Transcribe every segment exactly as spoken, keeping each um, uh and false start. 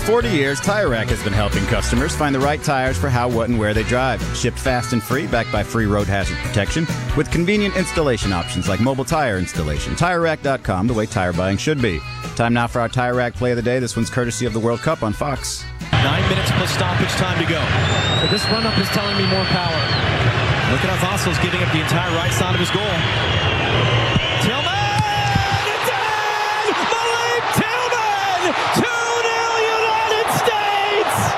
forty years, Tire Rack has been helping customers find the right tires for how, what, and where they drive. Shipped fast and free, backed by free road hazard protection, with convenient installation options like mobile tire installation. Tire Rack dot com, the way tire buying should be. Time now for our Tire Rack play of the day. This one's courtesy of the World Cup on Fox. Nine minutes plus stoppage time to go. So this run-up is telling me more power. Look at how Fossil's giving up the entire right side of his goal. Tillman! It's in! Malik Tillman! two nil United States!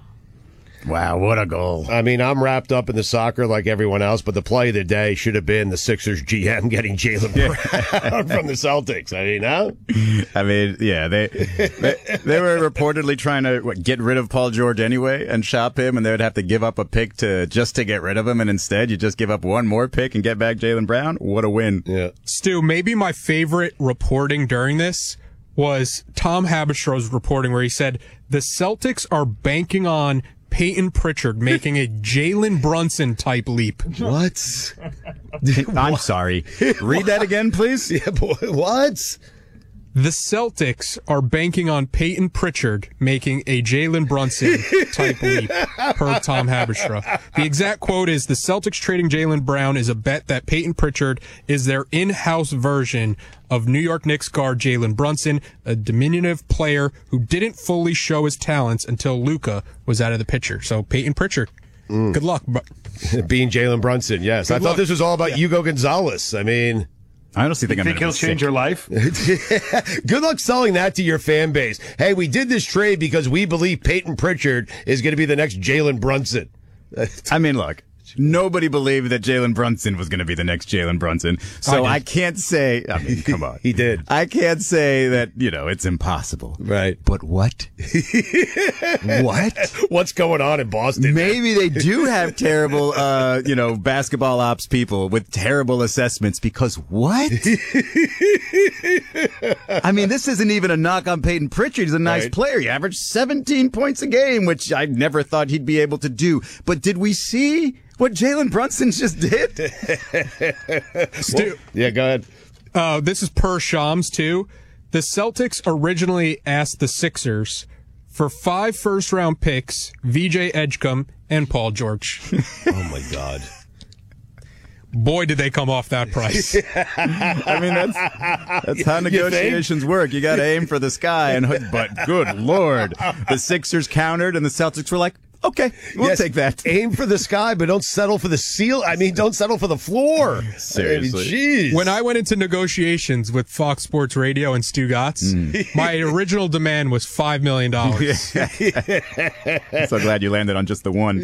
Wow, what a goal. I mean, I'm wrapped up in the soccer like everyone else, but the play of the day should have been the Sixers G M getting Jaylen Brown from the Celtics. I mean, huh? I mean, yeah, they they, they were reportedly trying to what, get rid of Paul George anyway and shop him, and they would have to give up a pick to just to get rid of him, and instead you just give up one more pick and get back Jaylen Brown. What a win. Yeah. Stu, maybe my favorite reporting during this was Tom Habistro's reporting where he said the Celtics are banking on Peyton Pritchard making a Jalen Brunson type leap. What? I'm sorry. Read that again, please. Yeah, boy, what? The Celtics are banking on Peyton Pritchard making a Jalen Brunson type leap, per Tom Habistra. The exact quote is, the Celtics trading Jaylen Brown is a bet that Peyton Pritchard is their in-house version of New York Knicks guard Jalen Brunson, a diminutive player who didn't fully show his talents until Luka was out of the picture. So Peyton Pritchard, mm. good luck. Being Jalen Brunson, yes. Good I luck. thought this was all about yeah. Hugo Gonzalez. I mean... I honestly think, you I'm think he'll change sick. your life? Good luck selling that to your fan base. Hey, we did this trade because we believe Peyton Pritchard is going to be the next Jalen Brunson. I mean, look, nobody believed that Jalen Brunson was going to be the next Jalen Brunson. So I, I can't say, I mean, come on. He did. I can't say that, you know, it's impossible. Right. But what? What? What's going on in Boston? Maybe they do have terrible, uh, you know, basketball ops people with terrible assessments because what? I mean, this isn't even a knock on Peyton Pritchard. He's a nice right. player. He averaged seventeen points a game, which I never thought he'd be able to do. But did we see what Jalen Brunson just did? Stu, yeah, go ahead. Uh, this is per Shams, too. The Celtics originally asked the Sixers for five first-round picks, V J Edgecombe, and Paul George. Oh, my God. Boy, did they come off that price. I mean, that's that's how negotiations work. You got to aim for the sky. and But good Lord, the Sixers countered, and the Celtics were like, okay, we'll yes, take that. Aim for the sky, but don't settle for the seal. I mean, don't settle for the floor. Seriously. Jeez. When I went into negotiations with Fox Sports Radio and Stu Gatz, mm. my original demand was five million dollars. I'm so glad you landed on just the one.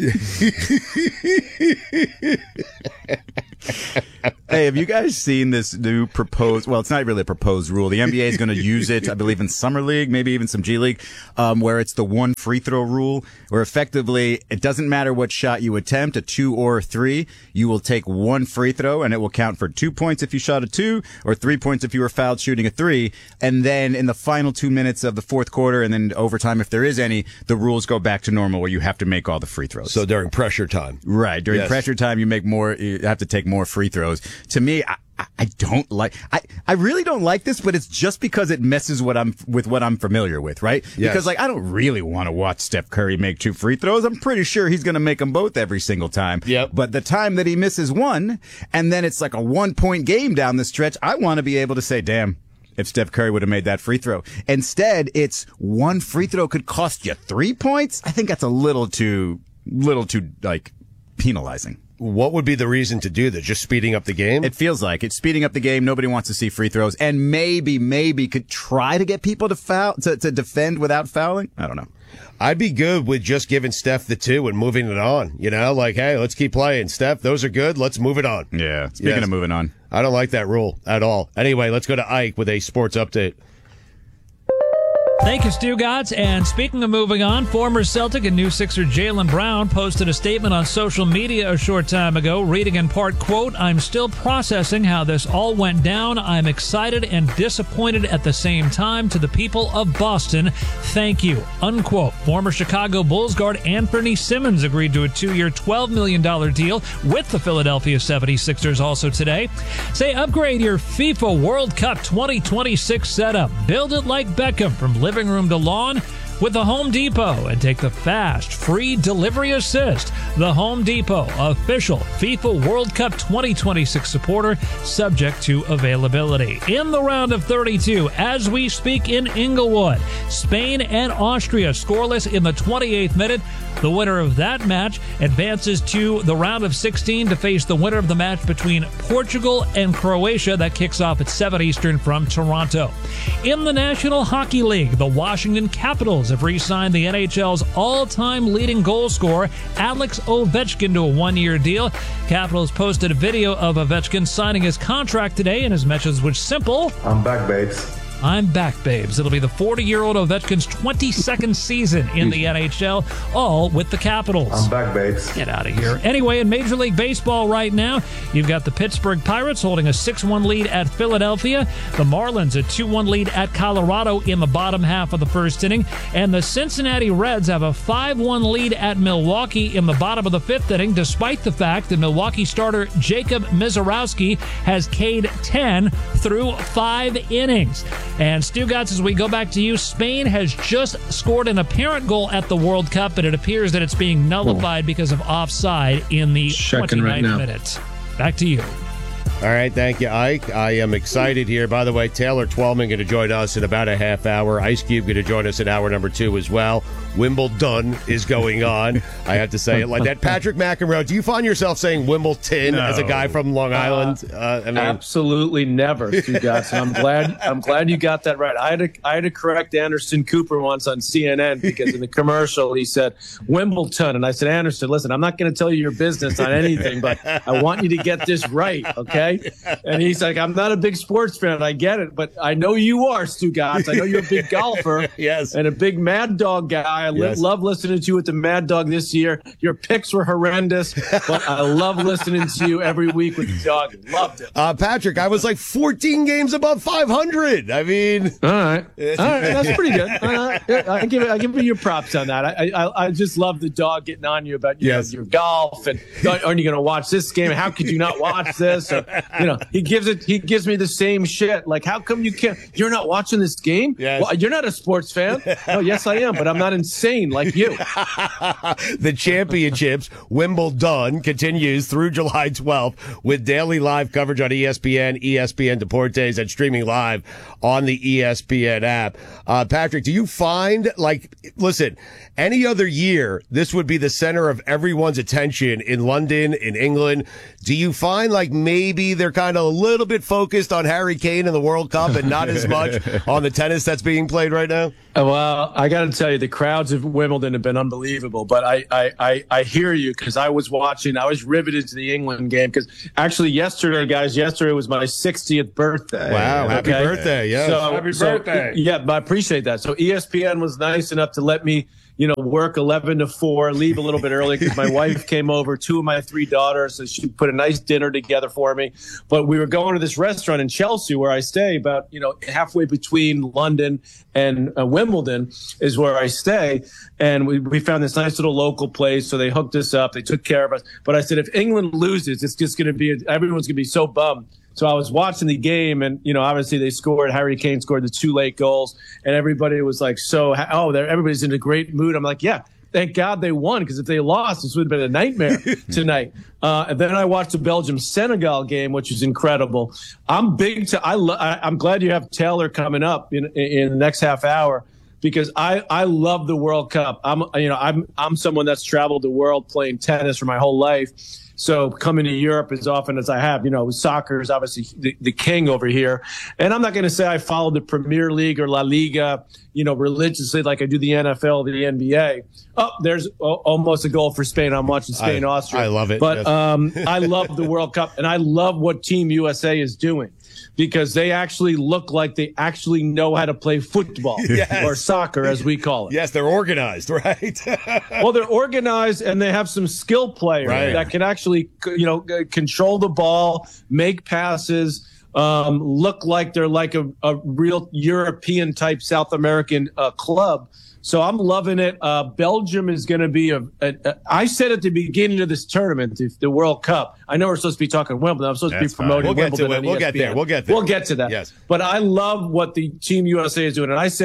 Hey, have you guys seen this new proposed, well, it's not really a proposed rule. The N B A is going to use it, I believe, in Summer League, maybe even some G League, um, where it's the one free throw rule, where effectively it doesn't matter what shot you attempt, a two or a three, you will take one free throw and it will count for two points if you shot a two or three points if you were fouled shooting a three. And then in the final two minutes of the fourth quarter and then overtime, if there is any, the rules go back to normal where you have to make all the free throws. So during pressure time. Right. During yes. pressure time, you make more, you have to take more free throws. To me, I, I don't like, I, I really don't like this, but it's just because it messes what I'm, with what I'm familiar with, right? Yes. Because like, I don't really want to watch Steph Curry make two free throws. I'm pretty sure he's going to make them both every single time. Yep. But the time that he misses one, and then it's like a one point game down the stretch, I want to be able to say, damn, if Steph Curry would have made that free throw. Instead, it's one free throw could cost you three points. I think that's a little too, little too, like, penalizing. What would be the reason to do that? Just speeding up the game? It feels like it's speeding up the game. Nobody wants to see free throws, and maybe, maybe could try to get people to foul to, to defend without fouling. I don't know. I'd be good with just giving Steph the two and moving it on. You know, like, hey, let's keep playing. Steph, those are good. Let's move it on. Yeah. Speaking yes. of moving on, I don't like that rule at all. Anyway, let's go to Ike with a sports update. Thank you, Stu Gatz. And speaking of moving on, former Celtic and new Sixer Jaylen Brown posted a statement on social media a short time ago, reading in part, quote, "I'm still processing how this all went down. I'm excited and disappointed at the same time. To the people of Boston, thank you," unquote. Former Chicago Bulls guard Anthony Simmons agreed to a two-year, twelve million dollars deal with the Philadelphia seventy-sixers also today. Say, upgrade your FIFA World Cup twenty twenty-six setup. Build it like Beckham from living room to lawn. with the Home Depot and take the fast, free delivery assist. The Home Depot, official FIFA World Cup twenty twenty-six supporter, subject to availability. In the round of thirty-two, as we speak in Inglewood, Spain and Austria scoreless in the twenty-eighth minute. The winner of that match advances to the round of sixteen to face the winner of the match between Portugal and Croatia. That kicks off at seven Eastern from Toronto. In the National Hockey League, the Washington Capitals have re-signed the N H L's all-time leading goal scorer, Alex Ovechkin, to a one-year deal. Capitals posted a video of Ovechkin signing his contract today, and his message was simple: I'm back, babes. I'm back, babes. It'll be the forty-year-old Ovechkin's twenty-second season in the N H L, all with the Capitals. I'm back, babes. Get out of here. Anyway, in Major League Baseball right now, you've got the Pittsburgh Pirates holding a six one lead at Philadelphia, the Marlins a two one lead at Colorado in the bottom half of the first inning, and the Cincinnati Reds have a five one lead at Milwaukee in the bottom of the fifth inning, despite the fact that Milwaukee starter Jacob Mizorowski has K'd ten through five innings. And Stugotz, as we go back to you, Spain has just scored an apparent goal at the World Cup, but it appears that it's being nullified because of offside in the twenty-ninth right minute. Back to you. All right, thank you, Ike. I am excited here. By the way, Taylor Twellman going to join us in about a half hour. Ice Cube going to join us in hour number two as well. Wimbledon is going on. I have to say it like that. Patrick McEnroe, do you find yourself saying Wimbledon no. as a guy from Long Island? Uh, I mean, absolutely never, Stugotz. And I'm glad. I'm glad you got that right. I had to. I had to correct Anderson Cooper once on C N N because in the commercial he said Wimbledon, and I said, Anderson, listen, I'm not going to tell you your business on anything, but I want you to get this right, okay? And he's like, I'm not a big sports fan. I get it, but I know you are, Stugotz. I know you're a big golfer, yes, and a big Mad Dog guy. I li- yes. love listening to you with the Mad Dog this year. Your picks were horrendous, but I love listening to you every week with the dog. Loved it. Uh, Patrick, I was like fourteen games above five hundred. I mean, all right, all right, that's pretty good. Uh, I give it, I give you your props on that. I, I, I just love the dog getting on you about you yes. know, your golf and aren't you going to watch this game? How could you not watch this? Or, you know, he gives it. He gives me the same shit. Like, how come you can't? You're not watching this game? Yes. Well, you're not a sports fan. No, yes, I am, but I'm not insane like you. The championships, Wimbledon, continues through July twelfth with daily live coverage on E S P N, E S P N Deportes, and streaming live on the E S P N app. Uh, Patrick, do you find, like, listen, any other year, this would be the center of everyone's attention in London, in England. Do you find, like, maybe they're kind of a little bit focused on Harry Kane and the World Cup and not as much on the tennis that's being played right now? Well, I got to tell you, the crowds of Wimbledon have been unbelievable. But I, I, I, I hear you because I was watching. I was riveted to the England game because actually yesterday, guys, yesterday was my sixtieth birthday. Wow, happy okay? birthday! Yeah, so, happy so, birthday! Yeah, I appreciate that. So E S P N was nice enough to let me, you know, work eleven to four, leave a little bit early because my wife came over, two of my three daughters, so she put a nice dinner together for me. But we were going to this restaurant in Chelsea where I stay, about, you know, halfway between London and uh, Wimbledon is where I stay. And we, we found this nice little local place. So they hooked us up. They took care of us. But I said, if England loses, it's just going to be, everyone's going to be so bummed. So I was watching the game, and, you know, obviously they scored. Harry Kane scored the two late goals, and everybody was like, so, oh, everybody's in a great mood. I'm like, yeah, thank God they won, because if they lost, this would have been a nightmare tonight. Uh, and then I watched the Belgium-Senegal game, which is incredible. I'm big to, I lo- I, I'm glad you have Taylor coming up in, in the next half hour, because I, I love the World Cup. I'm, you know, I'm, I'm someone that's traveled the world playing tennis for my whole life. So coming to Europe as often as I have, you know, soccer is obviously the, the king over here. And I'm not going to say I follow the Premier League or La Liga, you know, religiously like I do the N F L, the N B A. Oh, there's o- almost a goal for Spain. I'm watching Spain, I, Austria. I love it. But yes. um, I love the World Cup, and I love what Team U S A is doing, because they actually look like they actually know how to play football yes. or soccer, as we call it. Yes, they're organized, right? Well, they're organized, and they have some skill players right. that can actually, you know, control the ball, make passes, um, look like they're like a, a real European type South American uh, club. So I'm loving it. Uh, Belgium is going to be a, a, a. I said at the beginning of this tournament, the, the World Cup. I know we're supposed to be talking Wimbledon. I'm supposed That's to be promoting fine. We'll Wimbledon. Get to it. We'll E S P N. get there. We'll get there. We'll get to that. Yes. But I love what the Team U S A is doing, and I said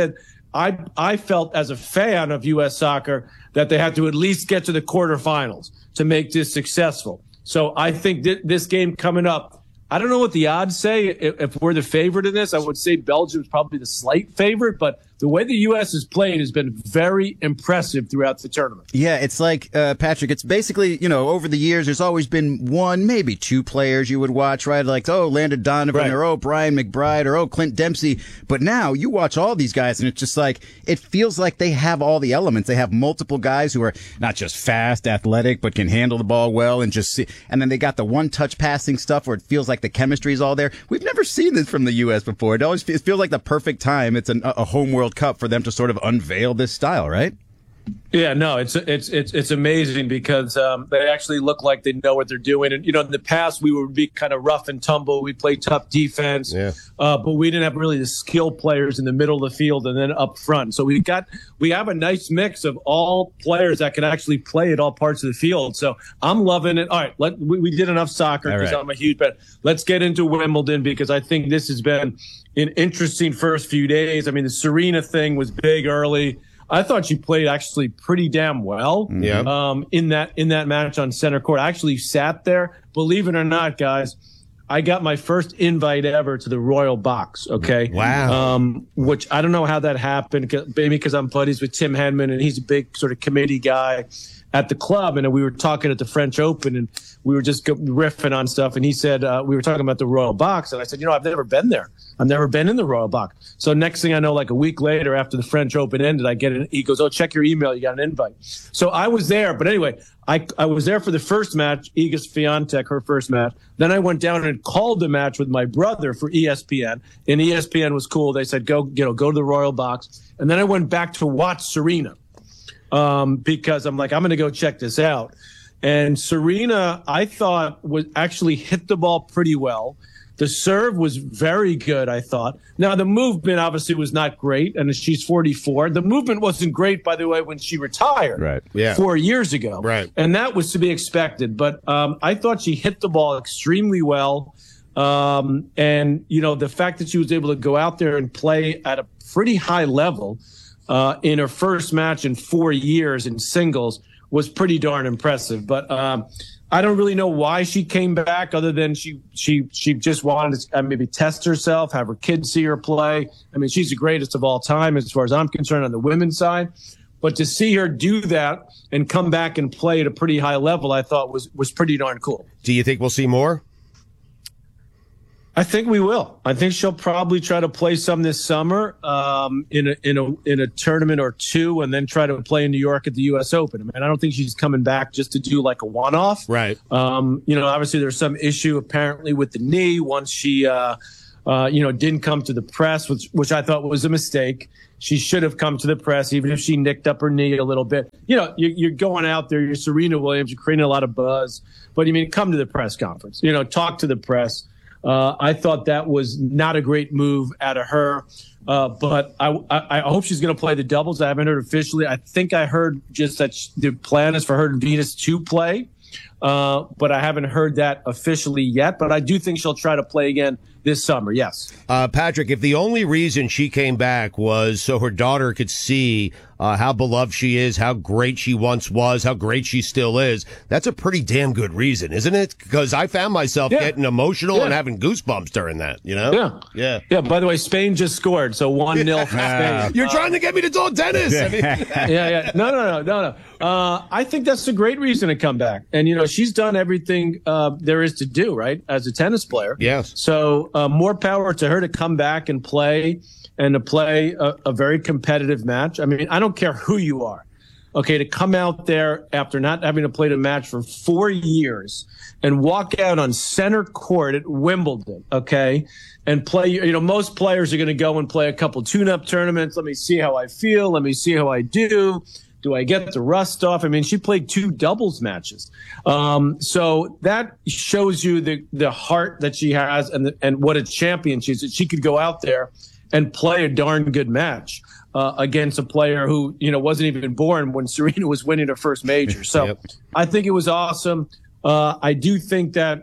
I I felt as a fan of U S soccer that they had to at least get to the quarterfinals to make this successful. So I think th- this game coming up, I don't know what the odds say. If, if we're the favorite in this, I would say Belgium's probably the slight favorite, but the way the U S has played has been very impressive throughout the tournament. Yeah, it's like, uh, Patrick, it's basically, you know, over the years, there's always been one, maybe two players you would watch, right? Like, oh, Landon Donovan, Right. or oh, Brian McBride, or oh, Clint Dempsey. But now you watch all these guys and it's just like, it feels like they have all the elements. They have multiple guys who are not just fast, athletic, but can handle the ball well and just see. And then they got the one touch passing stuff where it feels like the chemistry is all there. We've never seen this from the U S before. It always it feels like the perfect time. It's an, a home World Cup for them to sort of unveil this style, right? Yeah, no, it's it's it's it's amazing because um, they actually look like they know what they're doing. And you know, in the past we would be kind of rough and tumble. We play tough defense, Yeah. uh, but we didn't have really the skill players in the middle of the field and then up front. So we got we have a nice mix of all players that can actually play at all parts of the field. So I'm loving it. All right, let, we, we did enough soccer because right. I'm a huge fan. Let's get into Wimbledon because I think this has been an interesting first few days. I mean, the Serena thing was big early. I thought she played actually pretty damn well. Yeah. Um, in that in that match on center court, I actually sat there. Believe it or not, guys, I got my first invite ever to the Royal Box. Okay. Wow. Um, which I don't know how that happened. Maybe because I'm buddies with Tim Henman and he's a big sort of committee guy at the club. And we were talking at the French Open and we were just riffing on stuff. And he said, uh, we were talking about the Royal Box. And I said, you know, I've never been there. I've never been in the Royal Box. So next thing I know, like a week later after the French Open ended, I get an, he goes, oh, check your email. You got an invite. So I was there. But anyway, I, I was there for the first match, Iga Swiatek, her first match. Then I went down and called the match with my brother for E S P N. And E S P N was cool. They said, go, you know, go to the Royal Box. And then I went back to watch Serena. Um, because I'm like, I'm going to go check this out. And Serena, I thought, was actually hit the ball pretty well. The serve was very good, I thought. Now, the movement obviously was not great, and she's forty-four. The movement wasn't great, by the way, when she retired Right. Yeah. four years ago. Right. And that was to be expected. But um, I thought she hit the ball extremely well. Um, and, you know, the fact that she was able to go out there and play at a pretty high level uh, in her first match in four years in singles was pretty darn impressive. But um, I don't really know why she came back other than she she she just wanted to uh, maybe test herself, have her kids see her play. I mean, she's the greatest of all time as far as I'm concerned on the women's side. But to see her do that and come back and play at a pretty high level, I thought was was pretty darn cool. Do you think we'll see more? I think we will. I think she'll probably try to play some this summer um, in a in a in a tournament or two, and then try to play in New York at the U S Open. I mean, I don't think she's coming back just to do like a one-off. Right. Um, you know, obviously there's some issue apparently with the knee once she, uh, uh, you know, didn't come to the press, which which I thought was a mistake. She should have come to the press, even if she nicked up her knee a little bit. You know, you, you're going out there, you're Serena Williams, you're creating a lot of buzz, but you mean come to the press conference, you know, talk to the press. Uh, I thought that was not a great move out of her, uh, but I, I, I hope she's going to play the doubles. I haven't heard officially. I think I heard just that sh- the plan is for her and Venus to play, uh, but I haven't heard that officially yet. But I do think she'll try to play again this summer, yes. Uh, Patrick, if the only reason she came back was so her daughter could see uh, how beloved she is, how great she once was, how great she still is, that's a pretty damn good reason, isn't it? Because I found myself Yeah. getting emotional Yeah. and having goosebumps during that, you know? Yeah. Yeah. Yeah, by the way, Spain just scored, so one nil for Spain. You're trying to get me to talk tennis. I mean, yeah, yeah. No, no, no, no, no. Uh, I think that's a great reason to come back. And, you know, she's done everything uh, there is to do, right, as a tennis player. Yes. So uh, more power to her to come back and play and to play a, a very competitive match. I mean, I don't care who you are. Okay, to come out there after not having to play a match for four years and walk out on center court at Wimbledon, okay, and play, you know, most players are going to go and play a couple tune-up tournaments. Let me see how I feel. Let me see how I do. Do I get the rust off? I mean, she played two doubles matches. Um, so that shows you the, the heart that she has and the, and what a champion she is. That she could go out there and play a darn good match uh, against a player who, you know, wasn't even born when Serena was winning her first major. So Yep. I think it was awesome. Uh, I do think that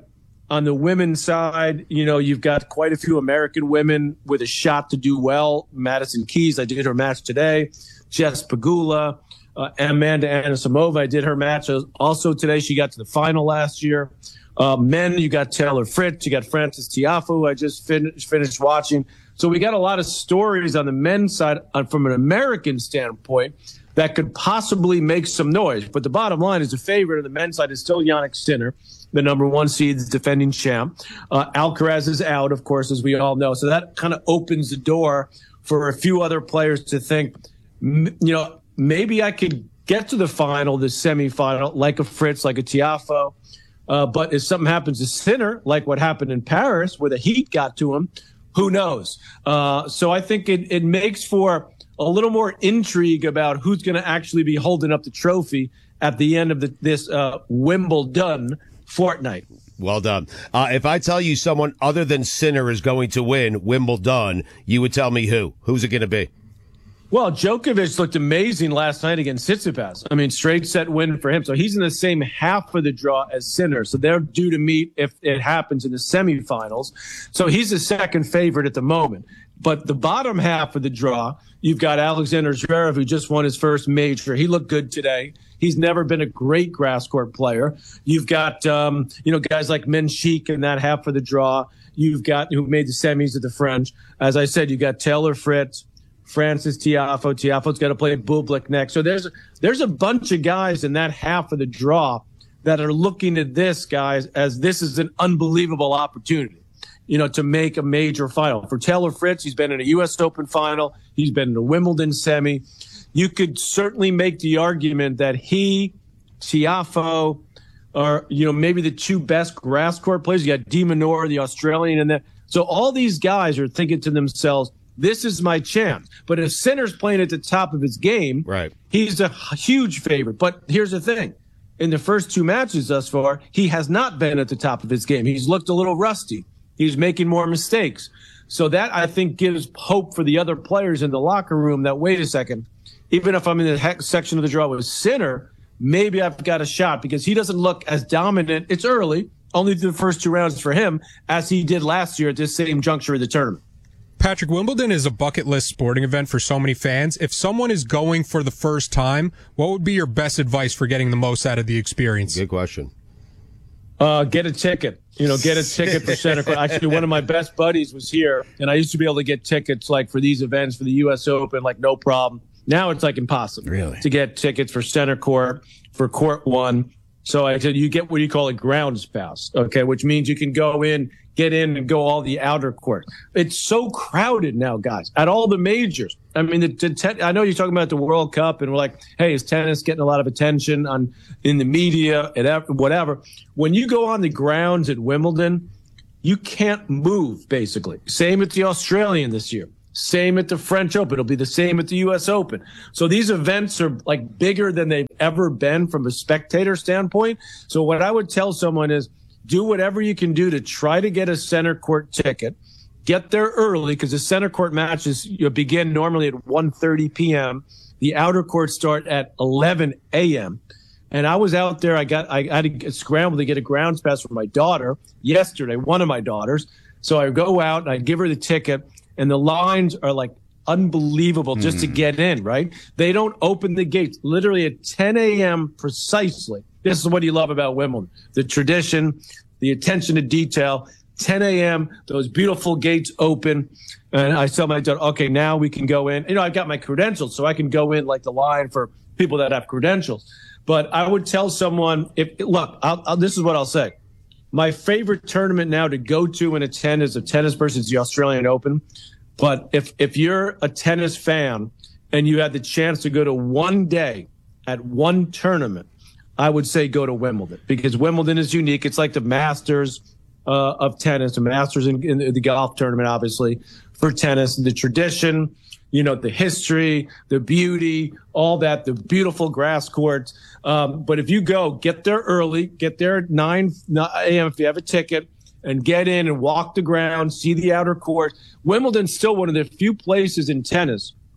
On the women's side, you know, you've got quite a few American women with a shot to do well. Madison Keys, I did her match today. Jess Pegula, uh, Amanda Anisimova, I did her match also today. She got to the final last year. Uh, men, you got Taylor Fritz, you got Francis Tiafoe, who I just fin- finished watching. So we got a lot of stories on the men's side uh, from an American standpoint that could possibly make some noise. But the bottom line is the favorite on the men's side is still Jannik Sinner, the number one seed, the defending champ. Uh, Alcaraz is out, of course, as we all know. So that kind of opens the door for a few other players to think, you know, maybe I could get to the final, the semifinal, like a Fritz, like a Tiafoe. Uh, but if something happens to Sinner, like what happened in Paris, where the heat got to him, who knows? Uh, so I think it, it makes for a little more intrigue about who's going to actually be holding up the trophy at the end of the, this uh, Wimbledon fortnight. Well done. Uh, if I tell you someone other than Sinner is going to win Wimbledon, you would tell me who? Who's it going to be? Well, Djokovic looked amazing last night against Tsitsipas. I mean, straight set win for him. So he's in the same half of the draw as Sinner. So they're due to meet if it happens in the semifinals. So he's the second favorite at the moment. But the bottom half of the draw, you've got Alexander Zverev, who just won his first major. He looked good today. He's never been a great grass court player. You've got, um, you know, guys like Menchik in that half of the draw. You've got who made the semis of the French. As I said, you got Taylor Fritz, Francis Tiafoe. Tiafoe's got to play Bublik next. So there's there's a bunch of guys in that half of the draw that are looking at this, guys, as this is an unbelievable opportunity, you know, to make a major final. For Taylor Fritz, he's been in a U S Open final. He's been in a Wimbledon semi. You could certainly make the argument that he, Tiafoe, are, you know, maybe the two best grass court players. You got De Minaur, the Australian, and that. So all these guys are thinking to themselves, this is my chance. But if Sinner's playing at the top of his game, right, he's a huge favorite. But here's the thing. In the first two matches thus far, he has not been at the top of his game. He's looked a little rusty. He's making more mistakes. So that, I think, gives hope for the other players in the locker room that, wait a second, even if I'm in the heck section of the draw with Sinner, maybe I've got a shot because he doesn't look as dominant. It's early, only the first two rounds for him, as he did last year at this same juncture of the tournament. Patrick, Wimbledon is a bucket list sporting event for so many fans. If someone is going for the first time, what would be your best advice for getting the most out of the experience? Good question. Uh, get a ticket. You know, get a ticket for center court. Actually, one of my best buddies was here, and I used to be able to get tickets like for these events, for the U S Open, like no problem. Now it's like impossible really? to get tickets for center court, for court one. So I said you get what you call a grounds pass, okay, which means you can go in, get in, and go all the outer court. It's so crowded now, guys, at all the majors. I mean, the, the te- I know you're talking about the World Cup, and we're like, hey, is tennis getting a lot of attention on in the media, and whatever. When you go on the grounds at Wimbledon, you can't move, basically. Same at the Australian this year. Same at the French Open. It'll be the same at the U S Open. So these events are like bigger than they've ever been from a spectator standpoint. So what I would tell someone is do whatever you can do to try to get a center court ticket. Get there early because the center court matches you begin normally at one thirty p.m. The outer courts start at eleven a.m. And I was out there. I got I had to scramble to get a grounds pass for my daughter yesterday, one of my daughters. So I go out and I give her the ticket. And the lines are like unbelievable just mm. to get in, right? They don't open the gates literally at ten a.m. precisely. This is what you love about Wimbledon. The tradition, the attention to detail. ten a.m., those beautiful gates open. And I tell my daughter, okay, now we can go in. You know, I've got my credentials, so I can go in like the line for people that have credentials. But I would tell someone, if look, I'll, I'll, this is what I'll say. My favorite tournament now to go to and attend is a tennis versus the Australian Open. But if, if you're a tennis fan and you had the chance to go to one day at one tournament, I would say go to Wimbledon because Wimbledon is unique. It's like the Masters uh, of tennis, the Masters in, in the golf tournament, obviously, for tennis, the tradition, you know, the history, the beauty, all that, the beautiful grass courts. Um, but if you go, get there early, get there at nine a.m. if you have a ticket, and get in and walk the ground, see the outer court. Wimbledon's still one of the few places in tennis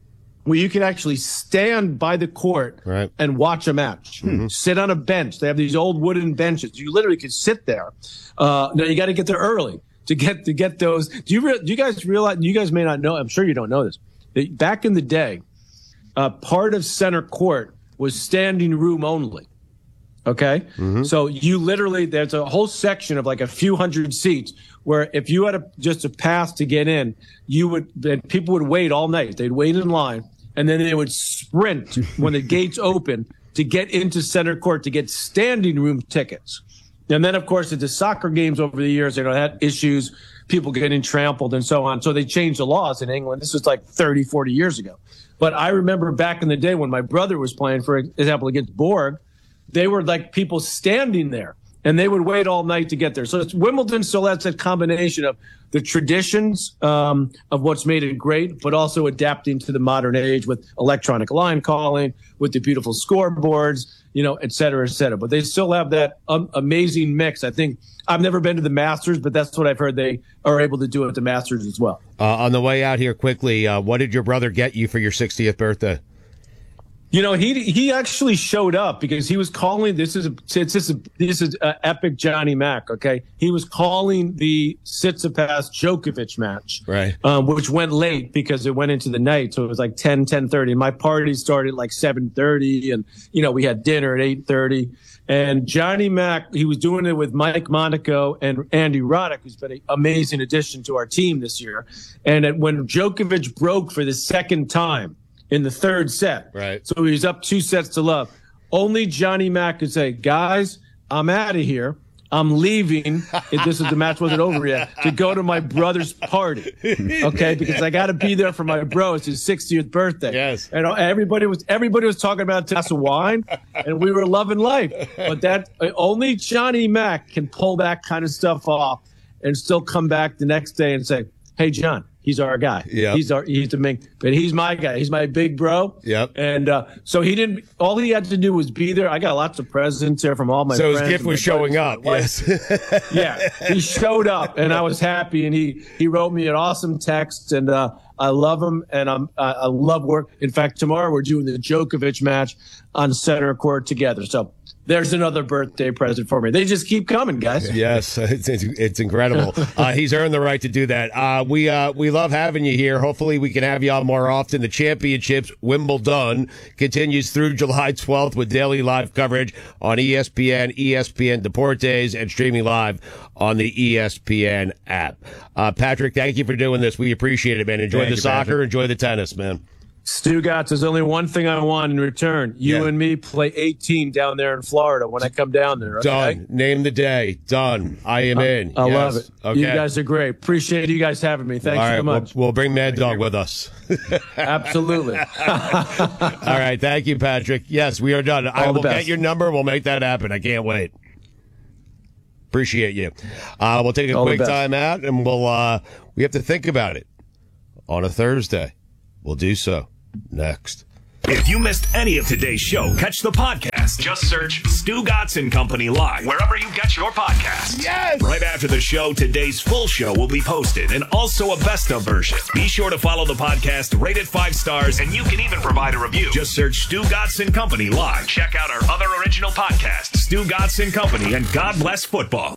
where you can actually stand by the court right. and watch a match. Mm-hmm. Sit on a bench. They have these old wooden benches. You literally could sit there. Uh, now you got to get there early to get to get those. Do you re- do you guys realize? You guys may not know. I'm sure you don't know this. Back in the day, uh, part of center court was standing room only. Okay, mm-hmm. So you literally there's a whole section of like a few hundred seats where if you had a, just a pass to get in, you would then people would wait all night. They'd wait in line and then they would sprint when the gates open to get into center court to get standing room tickets. And then, of course, at the soccer games over the years, you know, had issues, people getting trampled and so on. So they changed the laws in England. This was like thirty, forty years ago. But I remember back in the day when my brother was playing, for example, against Borg, they were like people standing there and they would wait all night to get there. So it's, Wimbledon still has that combination of the traditions um, of what's made it great, but also adapting to the modern age with electronic line calling, with the beautiful scoreboards, you know, et cetera, et cetera. But they still have that um, amazing mix. I think I've never been to the Masters, but that's what I've heard they are able to do at the Masters as well. Uh, on the way out here quickly, uh, what did your brother get you for your sixtieth birthday? You know, he he actually showed up because he was calling. This is a, it's just a, this is a epic Johnny Mac. Okay, he was calling the Tsitsipas Djokovic match, right? Um, which went late because it went into the night, so it was like ten, ten thirty. And my party started at like seven thirty, and you know we had dinner at eight thirty. And Johnny Mac, he was doing it with Mike Monaco and Andy Roddick, who's been an amazing addition to our team this year. And it, when Djokovic broke for the second time in the third set. Right. So he was up two sets to love. Only Johnny Mac could say, guys, I'm out of here. I'm leaving. If this is the match wasn't over yet, to go to my brother's party. Okay, because I got to be there for my bro. It's his sixtieth birthday. Yes. And everybody was everybody was talking about a glass of wine, and we were loving life. But that only Johnny Mac can pull that kind of stuff off and still come back the next day and say, "Hey, John, he's our guy. Yep. He's our he's the main, but he's my guy. He's my big bro." Yep. And uh, so he didn't. All he had to do was be there. I got lots of presents there from all my so friends. So his gift was showing up. Yes. Yeah, he showed up, and I was happy. And he he wrote me an awesome text, and uh, I love him, and I'm I, I love work. In fact, tomorrow we're doing the Djokovic match on center court together. So there's another birthday present for me. They just keep coming, guys. Yes, it's, it's, it's incredible. Uh, he's earned the right to do that. Uh, we uh, we love having you here. Hopefully we can have you on more often. The championships, Wimbledon, continues through July twelfth with daily live coverage on E S P N, E S P N Deportes, and streaming live on the E S P N app. Uh, Patrick, thank you for doing this. We appreciate it, man. Enjoy Thank the you, soccer. Patrick. Enjoy the tennis, man. Stugotz, there's only one thing I want in return. You Yeah. and me play eighteen down there in Florida when I come down there. Okay? Done. Name the day. Done. I am in. I Yes. love it. Okay. You guys are great. Appreciate you guys having me. Thanks All right, so much. We'll, we'll bring Mad Dog with us. Absolutely. All right. Thank you, Patrick. Yes, we are done. I All the will get best. your number. We'll make that happen. I can't wait. Appreciate you. Uh, we'll take a All the quick best. time out, and we'll uh, we have to think about it on a Thursday. We'll do so next. If you missed any of today's show, catch the podcast. Just search Stugotz and Company Live wherever you get your podcasts. Yes! Right after the show, today's full show will be posted and also a best of version. Be sure to follow the podcast, rate it five stars, and you can even provide a review. Just search Stugotz and Company Live. Check out our other original podcasts, Stugotz and Company and God Bless Football.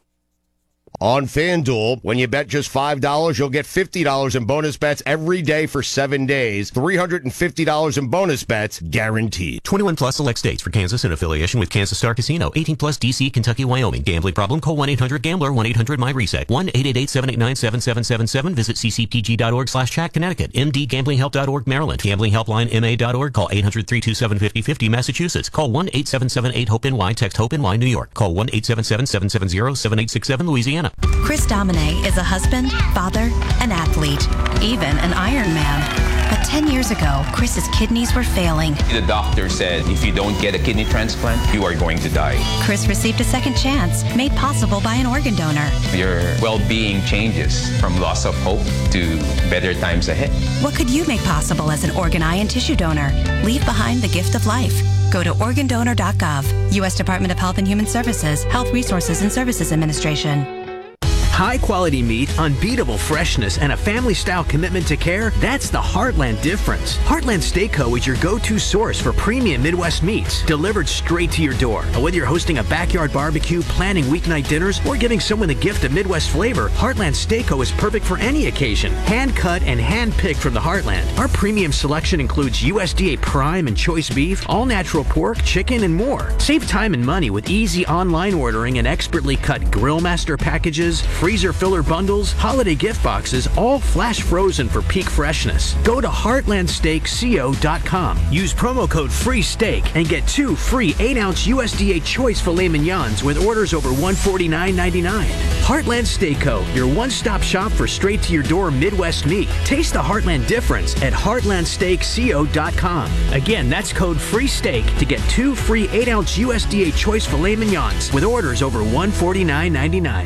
On FanDuel, when you bet just five dollars, you'll get fifty dollars in bonus bets every day for seven days. three hundred fifty dollars in bonus bets guaranteed. twenty-one plus select states. For Kansas in affiliation with Kansas Star Casino. eighteen plus D C, Kentucky, Wyoming. Gambling problem? Call one eight hundred gambler, one eight hundred my reset. one eight eight eight, seven eight nine, seven seven seven seven. Visit ccpg.org slash chat Connecticut. m d gambling help dot org Maryland. Gambling helpline M A dot org. Call eight hundred, three two seven, five oh five oh Massachusetts. Call one eight seven seven eight hope N Y. Text HOPE N Y New York. Call one eight seven seven, seven seven zero, seven eight six seven Louisiana. Chris Domine is a husband, father, an athlete, even an Ironman. But ten years ago, Chris's kidneys were failing. The doctor said if you don't get a kidney transplant, you are going to die. Chris received a second chance, made possible by an organ donor. Your well-being changes from loss of hope to better times ahead. What could you make possible as an organ, eye, and tissue donor? Leave behind the gift of life. Go to organ donor dot gov. U S Department of Health and Human Services, Health Resources and Services Administration. High-quality meat, unbeatable freshness, and a family-style commitment to care, that's the Heartland difference. Heartland Steak Co. is your go-to source for premium Midwest meats, delivered straight to your door. And whether you're hosting a backyard barbecue, planning weeknight dinners, or giving someone the gift of Midwest flavor, Heartland Steak Co. is perfect for any occasion. Hand-cut and hand-picked from the Heartland. Our premium selection includes U S D A Prime and Choice Beef, all-natural pork, chicken, and more. Save time and money with easy online ordering and expertly cut Grill Master packages, freezer filler bundles, holiday gift boxes, all flash frozen for peak freshness. Go to heartland steak co dot com. Use promo code FREESTEAK and get two free eight ounce U S D A Choice filet mignons with orders over one hundred forty-nine ninety-nine. Heartland Steak Co., your one-stop shop for straight-to-your-door Midwest meat. Taste the Heartland difference at heartland steak co dot com. Again, that's code FREESTEAK to get two free eight ounce U S D A Choice filet mignons with orders over one hundred forty-nine ninety-nine.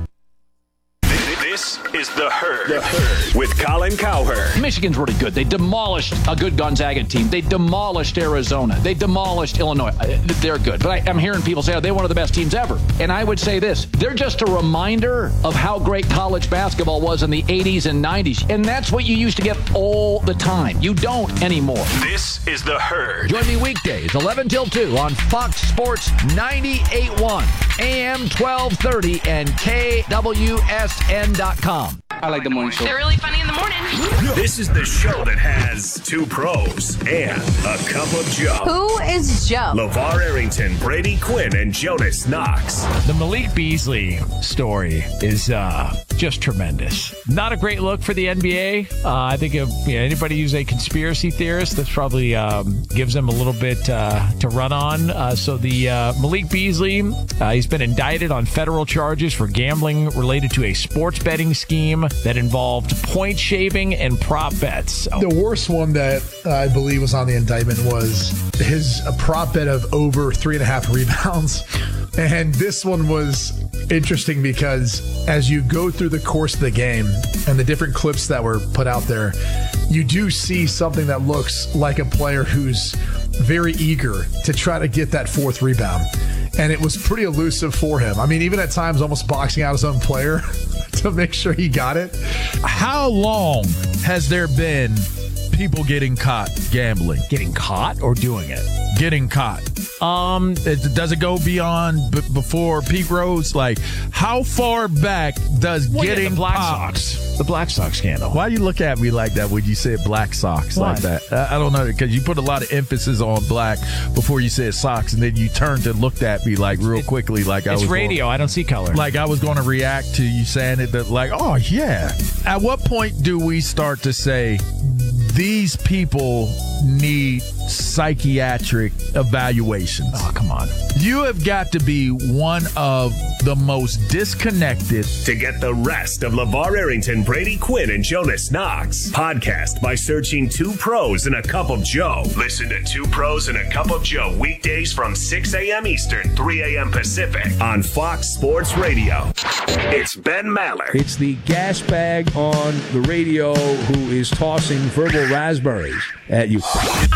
This is The Herd, the Herd with Colin Cowherd. Michigan's really good. They demolished a good Gonzaga team. They demolished Arizona. They demolished Illinois. They're good. But I, I'm hearing people say, oh, they're one of the best teams ever. And I would say this. They're just a reminder of how great college basketball was in the eighties and nineties. And that's what you used to get all the time. You don't anymore. This is The Herd. Join me weekdays, eleven till two on Fox Sports ninety-eight point one, A M twelve thirty, and K W S N dot com. I like the morning show. They're really funny in the morning. This is the show that has two pros and a cup of Joe. Who is Joe? LeVar Arrington, Brady Quinn, and Jonas Knox. The Malik Beasley story is uh, just tremendous. Not a great look for the N B A. Uh, I think if you know, anybody who's a conspiracy theorist, this probably um, gives them a little bit uh, to run on. Uh, so the uh, Malik Beasley, uh, he's been indicted on federal charges for gambling related to a sports betting scheme that involved point shaving and prop bets. The worst one that uh, I believe was on the indictment was his a prop bet of over three and a half rebounds. And this one was interesting because as you go through the course of the game and the different clips that were put out there, you do see something that looks like a player who's very eager to try to get that fourth rebound. And it was pretty elusive for him. I mean, even at times almost boxing out his own player to make sure he got it. How long has there been people getting caught gambling? Getting caught or doing it? Getting caught. Um, it, does it go beyond b- before Pete Rose? Like, how far back does well, getting yeah, the Black popped? Sox, the Black Sox scandal? Why you look at me like that when you said Black Sox Why? like that? I, I don't know, because you put a lot of emphasis on black before you said Sox, and then you turned and looked at me like real quickly, like I was. It's radio. Going, I don't see color. Like I was going to react to you saying it. That like, oh yeah. At what point do we start to say these people need psychiatric evaluations? Oh, come on. You have got to be one of the most disconnected. To get the rest of LeVar Arrington, Brady Quinn, and Jonas Knox, podcast by searching Two Pros and a Cup of Joe. Listen to Two Pros and a Cup of Joe weekdays from six a.m. Eastern, three a.m. Pacific on Fox Sports Radio. It's Ben Maller. It's the gas bag on the radio who is tossing verbal raspberries at you.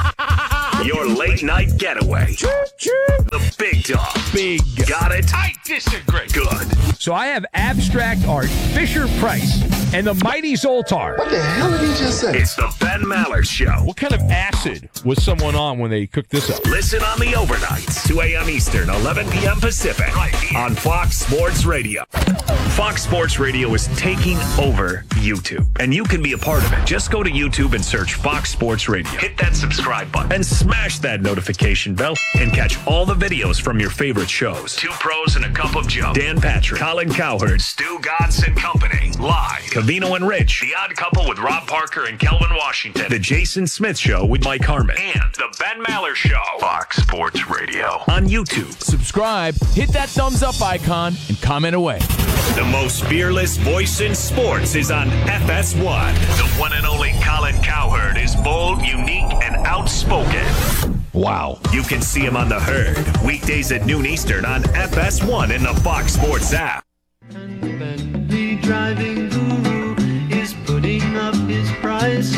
Your late night getaway. The big dog. Big. Got it? I disagree. Good. So I have abstract art, Fisher Price, and the mighty Zoltar. What the hell did he just say? It's the Ben Maller Show. What kind of acid was someone on when they cooked this up? Listen on the overnights, two a.m. Eastern, eleven p.m. Pacific, right here on Fox Sports Radio. Fox Sports Radio is taking over YouTube, and you can be a part of it. Just go to YouTube and search Fox Sports Radio. Hit that subscribe button and smash that notification bell and catch all the videos from your favorite shows. Two Pros and a Cup of Joe. Dan Patrick, Colin Cowherd, Stu Gatz and Company. Live. Cavino and Rich. The Odd Couple with Rob Parker and Kelvin Washington. The Jason Smith Show with Mike Harmon. And the Ben Maller Show. Fox Sports Radio. On YouTube. Subscribe, hit that thumbs up icon, and comment away. The most fearless voice in sports is on F S one. The one and only Colin Cowherd is bold, unique, and outspoken. Wow. You can see him on The Herd, weekdays at noon Eastern on F S one in the Fox Sports app. The driving guru is putting up his price.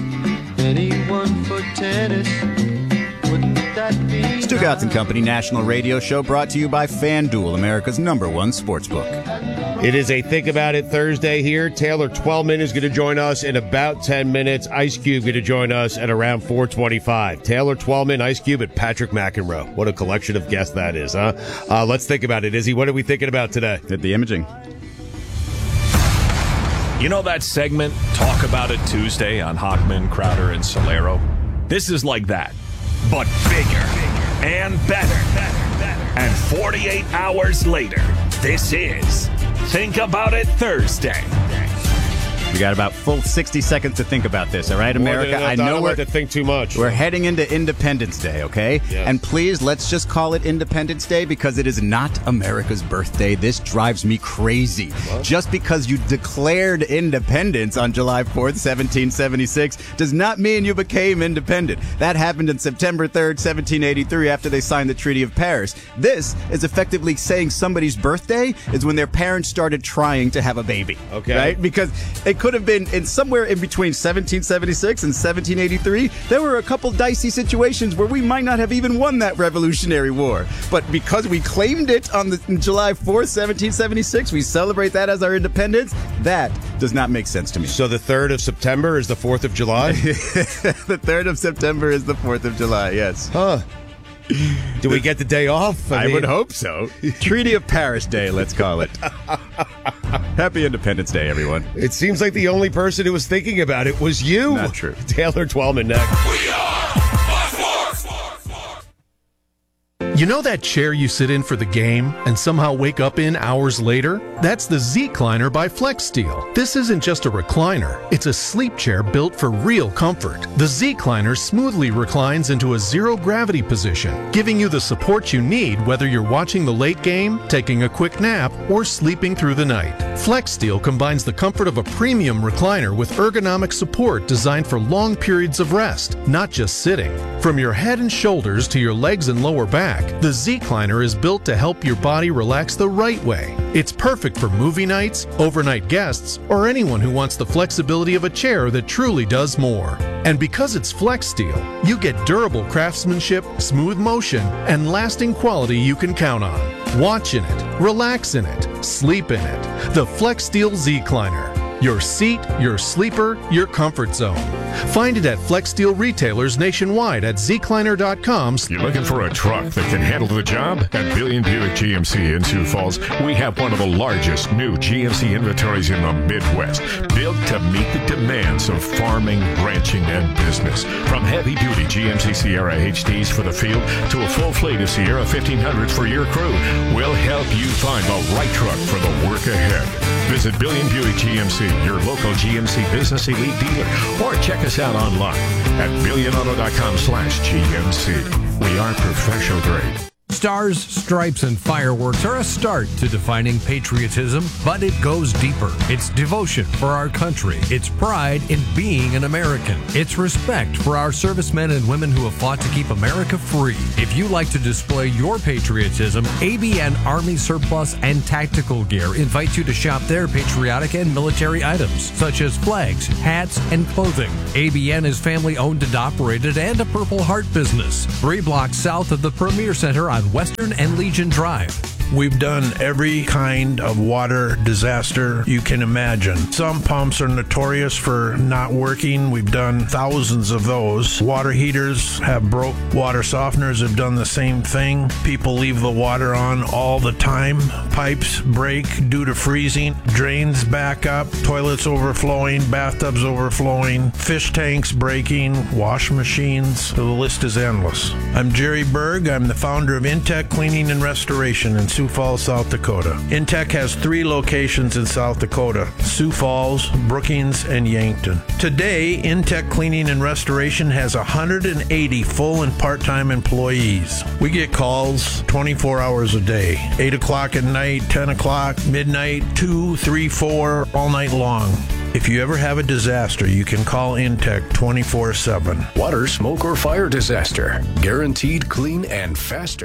Anyone for tennis, wouldn't that be? Stu Gatz and Company National Radio Show brought to you by FanDuel, America's number one sportsbook. It is a Think About It Thursday here. Taylor Twellman is going to join us in about ten minutes. Ice Cube going to join us at around four twenty-five. Taylor Twellman, Ice Cube, and Patrick McEnroe. What a collection of guests that is, huh? Uh, let's think about it. Izzy, what are we thinking about today? The imaging. You know that segment, Talk About It Tuesday on Hockman, Crowder, and Solero? This is like that, but bigger and better. And forty-eight hours later, this is Think About It Thursday. We got about full sixty seconds to think about this, all right, America? I know we're to think too much. We're heading into Independence Day, okay? Yes. And please, let's just call it Independence Day because it is not America's birthday. This drives me crazy. What? Just because you declared independence on July fourth, seventeen seventy-six, does not mean you became independent. That happened on September third, seventeen eighty-three, after they signed the Treaty of Paris. This is effectively saying somebody's birthday is when their parents started trying to have a baby. Okay. Right? Because it could have been in somewhere in between seventeen seventy-six and seventeen eighty-three. There were a couple dicey situations where we might not have even won that Revolutionary War. But because we claimed it on the July fourth, seventeen seventy-six, we celebrate that as our independence. That does not make sense to me. So the third of September is the fourth of July? The third of September is the fourth of July, yes. Huh. Do we get the day off? I, I mean... would hope so. Treaty of Paris Day, let's call it. Happy Independence Day, everyone. It seems like the only person who was thinking about it was you. Not true. Taylor Twellman next. We are You know that chair you sit in for the game and somehow wake up in hours later? That's the Z-Cliner by FlexSteel. This isn't just a recliner. It's a sleep chair built for real comfort. The Z-Cliner smoothly reclines into a zero-gravity position, giving you the support you need whether you're watching the late game, taking a quick nap, or sleeping through the night. FlexSteel combines the comfort of a premium recliner with ergonomic support designed for long periods of rest, not just sitting. From your head and shoulders to your legs and lower back, the Z-Cliner is built to help your body relax the right way. It's perfect for movie nights, overnight guests, or anyone who wants the flexibility of a chair that truly does more. And because it's FlexSteel, you get durable craftsmanship, smooth motion, and lasting quality you can count on. Watch in it, relax in it, sleep in it. The FlexSteel Z-Cliner. Your seat, your sleeper, your comfort zone. Find it at FlexSteel retailers nationwide at Z Cliner dot com. You're looking for a truck that can handle the job? At Billion Buick G M C in Sioux Falls, we have one of the largest new G M C inventories in the Midwest, built to meet the demands of farming, ranching, and business. From heavy-duty G M C Sierra H Ds for the field to a full fleet of Sierra fifteen hundreds for your crew, we'll help you find the right truck for the work ahead. Visit Billion Buick G M C, your local G M C Business Elite dealer, or check us out online at billion auto dot com slash G M C. We are professional grade. Stars, stripes, and fireworks are a start to defining patriotism, but it goes deeper. It's devotion for our country. It's pride in being an American. It's respect for our servicemen and women who have fought to keep America free. If you like to display your patriotism, A B N Army Surplus and Tactical Gear invites you to shop their patriotic and military items, such as flags, hats, and clothing. A B N is family-owned and operated and a Purple Heart business. Three blocks south of the Premier Center on Western and Legion Drive. We've done every kind of water disaster you can imagine. Some pumps are notorious for not working. We've done thousands of those. Water heaters have broke. Water softeners have done the same thing. People leave the water on all the time. Pipes break due to freezing. Drains back up. Toilets overflowing. Bathtubs overflowing. Fish tanks breaking. Wash machines. The list is endless. I'm Jerry Berg. I'm the founder of Intech Cleaning and Restoration in Sioux Falls, South Dakota. Intech has three locations in South Dakota: Sioux Falls, Brookings, and Yankton. Today, Intech Cleaning and Restoration has one hundred eighty full and part-time employees. We get calls twenty-four hours a day, eight o'clock at night, ten o'clock, midnight, two, three, four, all night long. If you ever have a disaster, you can call Intech twenty-four seven. Water, smoke, or fire disaster. Guaranteed clean and faster.